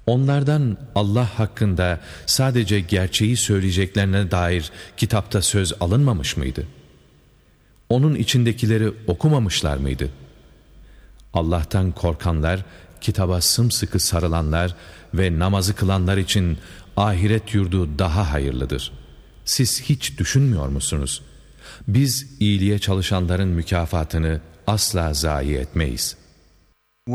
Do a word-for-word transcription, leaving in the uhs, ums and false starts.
Onlardan Allah hakkında sadece gerçeği söyleyeceklerine dair kitapta söz alınmamış mıydı? Onun içindekileri okumamışlar mıydı? Allah'tan korkanlar, kitaba sımsıkı sarılanlar ve namazı kılanlar için ahiret yurdu daha hayırlıdır. Siz hiç düşünmüyor musunuz? Biz iyiliğe çalışanların mükafatını asla zayi etmeyiz.